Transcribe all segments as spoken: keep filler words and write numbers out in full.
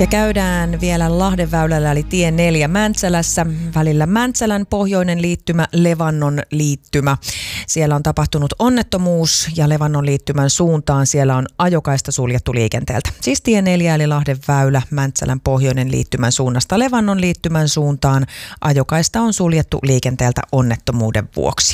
Ja käydään vielä Lahdenväylällä eli tie neljä Mäntsälässä, välillä Mäntsälän pohjoinen liittymä, Levannon liittymä. Siellä on tapahtunut onnettomuus ja Levannon liittymän suuntaan siellä on ajokaista suljettu liikenteeltä. Siis tie neljä eli Lahdenväylä Mäntsälän pohjoinen liittymän suunnasta Levannon liittymän suuntaan. Ajokaista on suljettu liikenteeltä onnettomuuden vuoksi.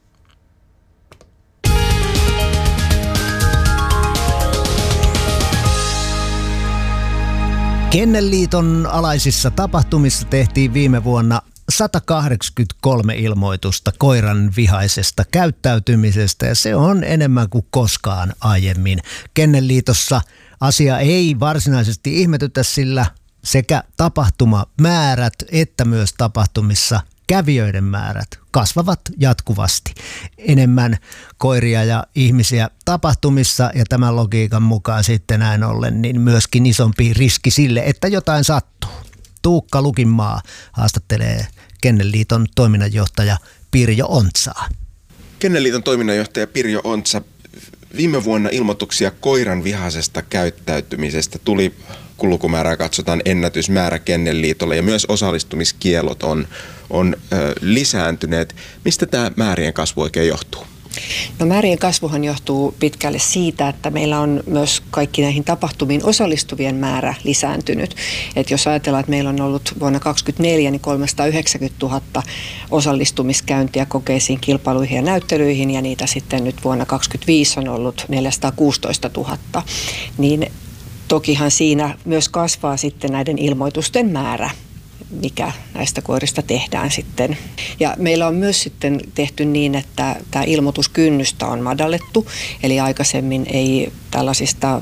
Kennelliiton alaisissa tapahtumissa tehtiin viime vuonna sata kahdeksankymmentäkolme ilmoitusta koiran vihaisesta käyttäytymisestä ja se on enemmän kuin koskaan aiemmin. Kennelliitossa asia ei varsinaisesti ihmetytä, sillä sekä tapahtumamäärät että myös tapahtumissa kävijöiden määrät kasvavat jatkuvasti. Enemmän koiria ja ihmisiä tapahtumissa ja tämän logiikan mukaan sitten näin ollen niin myöskin isompi riski sille, että jotain sattuu. Tuukka Lukinmaa haastattelee Kennelliiton toiminnanjohtaja Pirjo Ontsaa. Kennelliiton toiminnanjohtaja Pirjo Ontsa, viime vuonna ilmoituksia koiran vihaisesta käyttäytymisestä tuli, kun lukumäärää katsotaan, ennätysmäärä Kennelliitolle ja myös osallistumiskiellot on, on ö, lisääntyneet. Mistä tämä määrien kasvu oikein johtuu? No määrien kasvuhan johtuu pitkälle siitä, että meillä on myös kaikki näihin tapahtumiin osallistuvien määrä lisääntynyt. Et jos ajatellaan, että meillä on ollut vuonna kaksituhattakaksikymmentäneljä niin kolmesataayhdeksänkymmentätuhatta osallistumiskäyntiä kokeisiin, kilpailuihin ja näyttelyihin ja niitä sitten nyt vuonna kaksituhattakaksikymmentäviisi on ollut neljäsataakuusitoistatuhatta, niin tokihan siinä myös kasvaa sitten näiden ilmoitusten määrä, mikä näistä koirista tehdään sitten. Ja meillä on myös sitten tehty niin, että tämä ilmoituskynnystä on madallettu, eli aikaisemmin ei tällaisista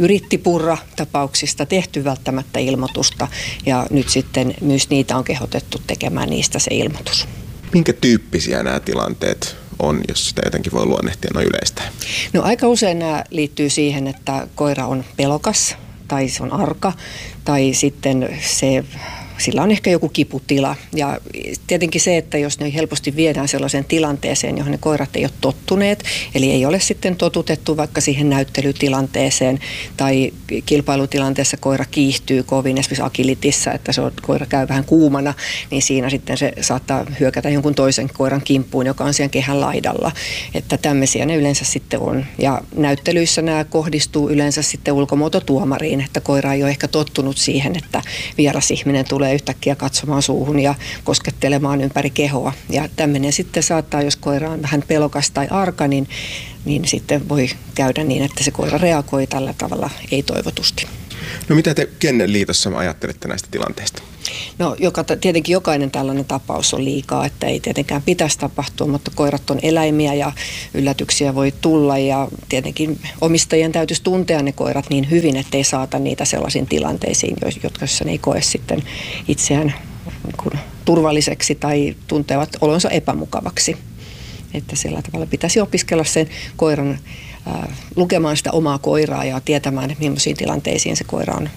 yrittipurra-tapauksista tehty välttämättä ilmoitusta, ja nyt sitten myös niitä on kehotettu tekemään niistä se ilmoitus. Minkä tyyppisiä nämä tilanteet on, jos sitä jotenkin voi luonnehtia noin yleistä? No aika usein nämä liittyy siihen, että koira on pelokas tai se on arka tai sitten se, sillä on ehkä joku kiputila. Ja tietenkin se, että jos ne helposti viedään sellaiseen tilanteeseen, johon ne koirat ei ole tottuneet, eli ei ole sitten totutettu vaikka siihen näyttelytilanteeseen tai kilpailutilanteessa koira kiihtyy kovin, esimerkiksi agilitissa, että se on, koira käy vähän kuumana, niin siinä sitten se saattaa hyökätä jonkun toisen koiran kimppuun, joka on siellä kehän laidalla. Että tämmöisiä ne yleensä sitten on. Ja näyttelyissä nämä kohdistuu yleensä sitten ulkomuototuomariin, että koira ei ole ehkä tottunut siihen, että vieras ihminen tulee yhtäkkiä katsomaan suuhun ja koskettelemaan ympäri kehoa. Ja tämmöinen sitten saattaa, jos koira on vähän pelokas tai arka, niin, niin sitten voi käydä niin, että se koira reagoi tällä tavalla ei-toivotusti. No mitä te Kennelliitossa ajattelette näistä tilanteista? No joka, tietenkin jokainen tällainen tapaus on liikaa, että ei tietenkään pitäisi tapahtua, mutta koirat on eläimiä ja yllätyksiä voi tulla ja tietenkin omistajien täytyisi tuntea ne koirat niin hyvin, ettei saata niitä sellaisiin tilanteisiin, jotka ne ei koe sitten itseään niin turvalliseksi tai tuntevat olonsa epämukavaksi. Että sillä tavalla pitäisi opiskella sen koiran, äh, lukemaan sitä omaa koiraa ja tietämään, että millaisiin tilanteisiin se koira on